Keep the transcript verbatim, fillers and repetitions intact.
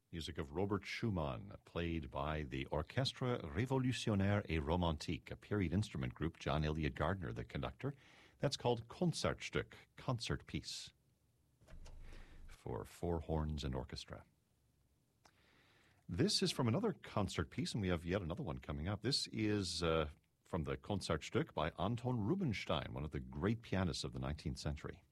music of Robert Schumann, played by the Orchestre Révolutionnaire et Romantique, a period instrument group, John Elliott Gardner, the conductor. That's called Concertstück, concert piece, for four horns and orchestra. This is from another concert piece, and we have yet another one coming up. This is uh, from the Concertstück by Anton Rubinstein, one of the great pianists of the nineteenth century.